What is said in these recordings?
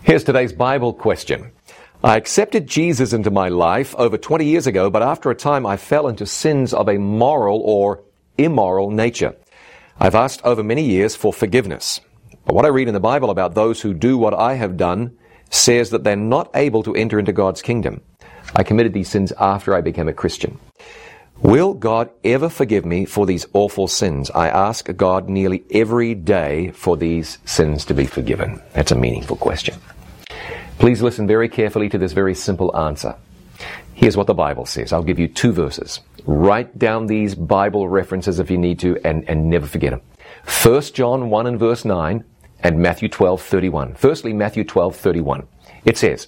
Here's today's Bible question. I accepted Jesus into my life over 20 years ago, but after a time I fell into sins of a moral or immoral nature. I've asked over many years for forgiveness. But what I read in the Bible about those who do what I have done says that they're not able to enter into God's kingdom. I committed these sins after I became a Christian. Will God ever forgive me for these awful sins? I ask God nearly every day for these sins to be forgiven. That's a meaningful question. Please listen very carefully to this very simple answer. Here's what the Bible says. I'll give you 2 verses. Write down these Bible references if you need to and never forget them. 1 John 1 and verse 9 and Matthew 12:31. Firstly, Matthew 12:31. It says,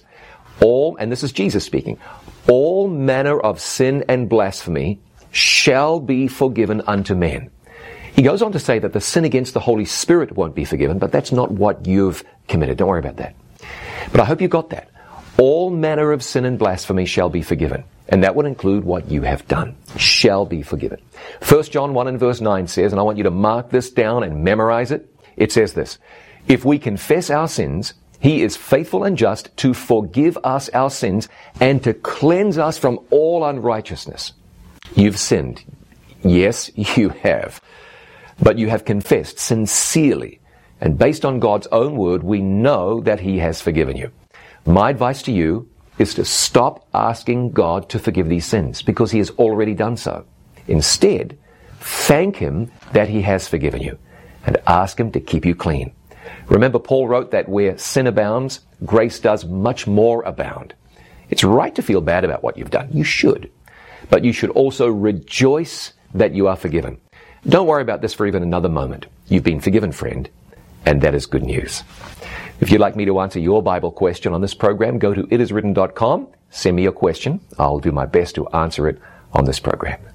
and this is Jesus speaking, all manner of sin and blasphemy shall be forgiven unto men. He goes on to say that the sin against the Holy Spirit won't be forgiven, but that's not what you've committed. Don't worry about that. But I hope you got that. All manner of sin and blasphemy shall be forgiven. And that would include what you have done. Shall be forgiven. 1 John 1 and verse 9 says, and I want you to mark this down and memorize it. It says this, if we confess our sins, He is faithful and just to forgive us our sins and to cleanse us from all unrighteousness. You've sinned. Yes, you have. But you have confessed sincerely. And based on God's own word, we know that He has forgiven you. My advice to you is to stop asking God to forgive these sins because He has already done so. Instead, thank Him that He has forgiven you and ask Him to keep you clean. Remember, Paul wrote that where sin abounds, grace does much more abound. It's right to feel bad about what you've done. You should. But you should also rejoice that you are forgiven. Don't worry about this for even another moment. You've been forgiven, friend. And that is good news. If you'd like me to answer your Bible question on this program, go to itiswritten.com, send me your question. I'll do my best to answer it on this program.